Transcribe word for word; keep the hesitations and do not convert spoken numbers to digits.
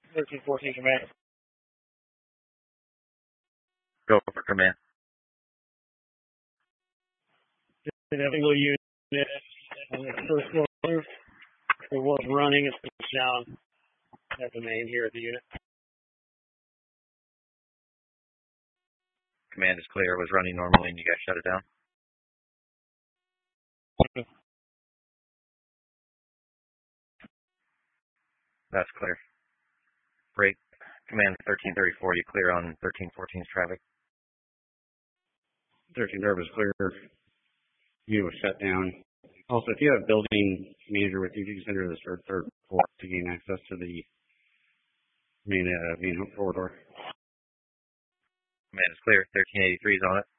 thirteen fourteen command. Go for command. Did a single unit on the first floor roof. It was running. It's pushed down at the main here at the unit. Command is clear. It was running normally and you guys shut it down. That's clear. Great. Command thirteen thirty-four, you clear on thirteen fourteen's traffic. thirteen Derb is clear. You was shut down. Also, if you have a building manager with you, you can enter this third, third floor to gain access to the main, uh, main corridor. Command is clear. thirteen eighty-three is on it.